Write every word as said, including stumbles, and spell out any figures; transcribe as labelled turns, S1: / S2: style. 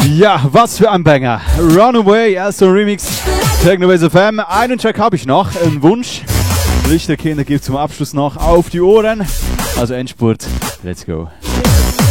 S1: Ja, was für ein Banger. Runaway, erster Remix. Technobase F M. Einen Track habe ich noch, einen Wunsch. Lichterkinder gibt zum Abschluss noch auf die Ohren. Also Endspurt, let's go.